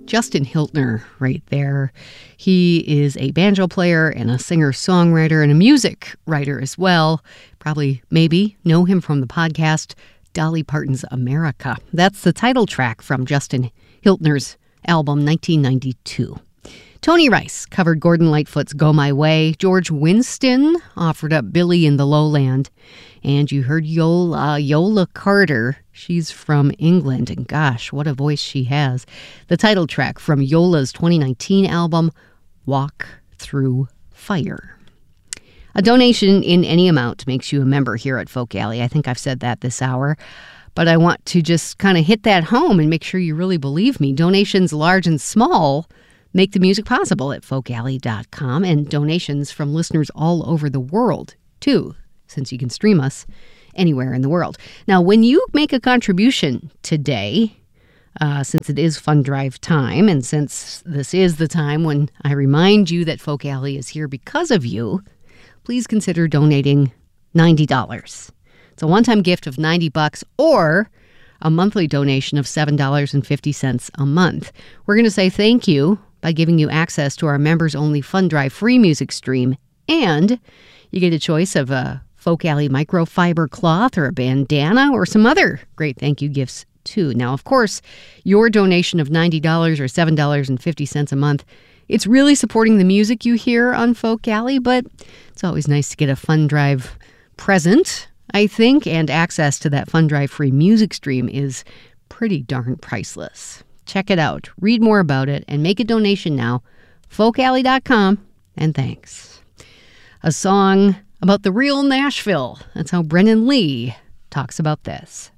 Justin Hiltner right there. He is a banjo player and a singer-songwriter and a music writer as well. Probably, maybe, know him from the podcast Dolly Parton's America. That's the title track from Justin Hiltner's album 1992. Tony Rice covered Gordon Lightfoot's Go My Way. George Winston offered up Billy in the Lowland. And you heard Yola Carter. She's from England, and gosh, what a voice she has. The title track from Yola's 2019 album, Walk Through Fire. A donation in any amount makes you a member here at Folk Alley. I think I've said that this hour. But I want to just kind of hit that home and make sure you really believe me. Donations large and small make the music possible at folkalley.com, and donations from listeners all over the world, too, since you can stream us anywhere in the world. Now, when you make a contribution today, since it is fund drive time, and since this is the time when I remind you that Folk Alley is here because of you, please consider donating $90. It's a one-time gift of $90 or a monthly donation of $7.50 a month. We're going to say thank you by giving you access to our members-only fund drive free music stream, and you get a choice of a Folk Alley microfiber cloth or a bandana or some other great thank you gifts too. Now, of course, your donation of $90 or $7.50 a month, it's really supporting the music you hear on Folk Alley, but it's always nice to get a fund drive present, I think, and access to that fund drive free music stream is pretty darn priceless. Check it out, read more about it, and make a donation now. folkalley.com, and thanks. A song about the real Nashville. That's how Brennan Lee talks about this.